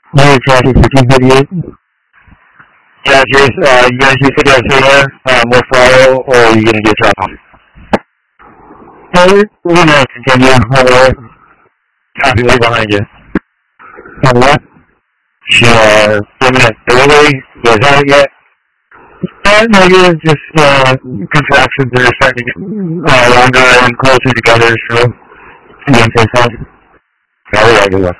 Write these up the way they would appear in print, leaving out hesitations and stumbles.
New traffic 1538. Yeah, Jace, you guys need to get here. We'll follow, or are you going to get dropped off? We're going to continue. Copy right behind you. On what? Sure. 4 minutes early. You guys have it yet? No, you're just, contractions are starting to get longer and closer together, so. Yeah, so far. All right, good luck.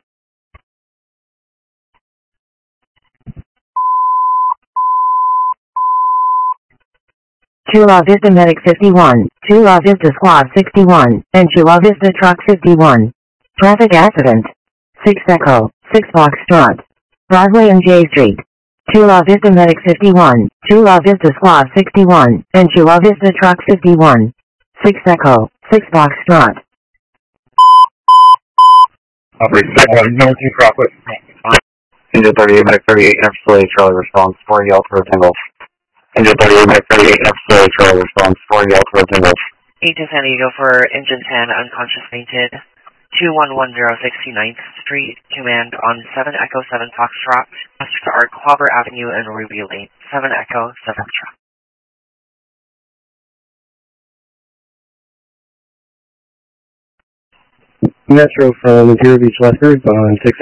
Chula Vista Medic 51, Chula Vista Squad 61, and Chula Vista Truck 51. Traffic accident. 6 Echo, 6 Foxtrot. Broadway and J Street. Chula Vista Medic 51, Chula Vista Squad 61, and Chula Vista Truck 51. 6 Echo, 6 Foxtrot. Operator, number 2 Crockett. Engine 38, Medic 38, F-Slay, Charlie response, 4 Yelp for Tingles. Engine 38, Medic 38, F-Slay, Charlie response, 4 Yelp for Tingles. 8 to San Diego for Engine 10, unconscious fainted. 2110 69th Street, command on 7 Echo 7 Foxtrot, west to Art Clobber Avenue and Ruby Lane, 7 Echo 7 Foxtrot. Metro from Imperial Beach Westwards on 6.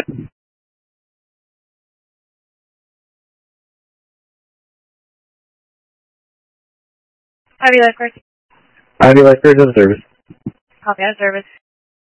Ivy Lifeguard. Ivy Lifeguards on service. Copy out of service.